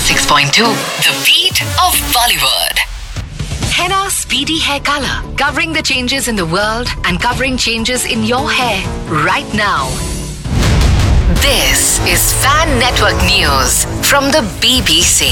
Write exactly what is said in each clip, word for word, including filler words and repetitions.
six point two, the beat of Bollywood. Henna Speedy Hair Color, covering the changes in the world and covering changes in your hair right now. This is Fan Network News from the B B C.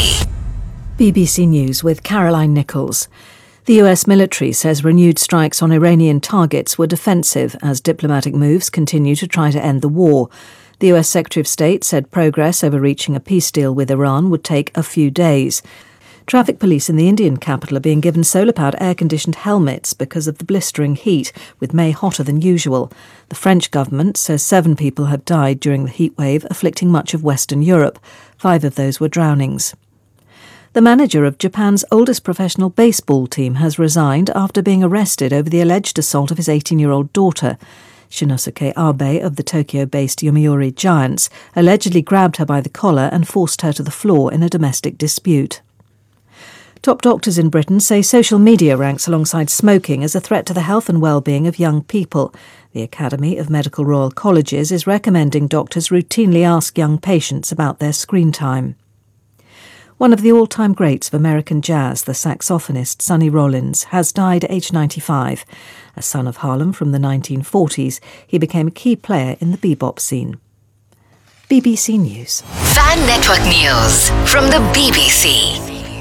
B B C News with Caroline Nichols. The U S military says renewed strikes on Iranian targets were defensive as diplomatic moves continue to try to end the war. The U S Secretary of State said progress over reaching a peace deal with Iran would take a few days. Traffic police in the Indian capital are being given solar-powered air-conditioned helmets because of the blistering heat, with May hotter than usual. The French government says seven people have died during the heatwave afflicting much of Western Europe. Five of those were drownings. The manager of Japan's oldest professional baseball team has resigned after being arrested over the alleged assault of his eighteen-year-old daughter. Shinosuke Abe of the Tokyo-based Yomiuri Giants allegedly grabbed her by the collar and forced her to the floor in a domestic dispute. Top doctors in Britain say social media ranks alongside smoking as a threat to the health and well-being of young people. The Academy of Medical Royal Colleges is recommending doctors routinely ask young patients about their screen time. One of the all-time greats of American jazz, the saxophonist Sonny Rollins, has died at age ninety-five. A son of Harlem from the nineteen forties, he became a key player in the bebop scene. B B C News. Fan Network News from the B B C.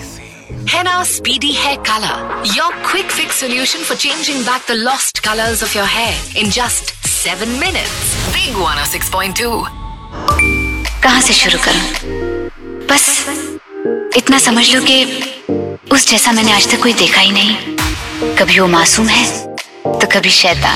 Henna Speedy Hair Color, your quick fix solution for changing back the lost colors of your hair in just seven minutes. Big one oh six point two. कहाँ से शुरू करूं? बस इतना समझ लो कि उस जैसा मैंने आज तक कोई देखा ही नहीं. कभी वो मासूम है तो कभी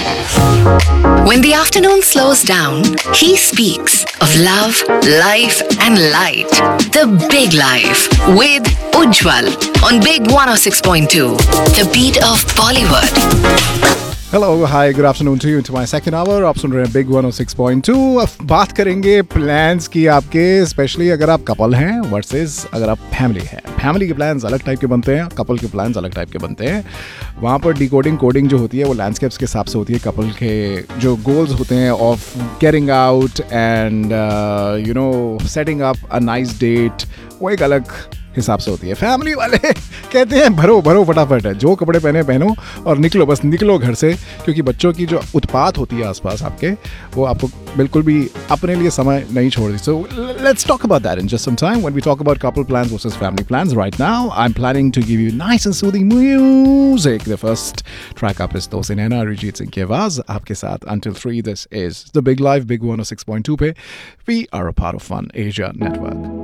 शैतान. When the afternoon slows down, he speaks of love, life and light. The Big Life with Ujjwal on Big one oh six point two, the beat of Bollywood. Hello, hi, good afternoon to you into my second hour. आप सुन रहे हैं Big one oh six point two. अब बात करेंगे plans की आपके, specially अगर आप कपल हैं वर्सेस अगर आप फैमिली हैं. फैमिली के प्लान्स अलग टाइप के बनते हैं, कपल के प्लान्स अलग टाइप के बनते हैं. वहाँ पर डिकोडिंग कोडिंग जो होती है वो लैंडस्केप्स के हिसाब से होती है. कपल के जो गोल्स होते हैं of getting out and you know setting up a nice date, वो एक अलग हिसाब से होती है. फैमिली वाले कहते हैं भरो भरो फटाफट है, जो कपड़े पहने पहनो और निकलो, बस निकलो घर से, क्योंकि बच्चों की जो उत्पात होती है आसपास आपके, वो आपको बिल्कुल भी अपने लिए समय नहीं छोड़ती. So let's talk about that in just some time when we talk about couple plans versus family plans. Right now I am planning to give you nice and soothing music. The first track up is दोस्त नैना, अरिजीत सिंह की आवाज आपके साथ until three. This is the big life, big one oh six point two पे. We are a part of fun Asia network.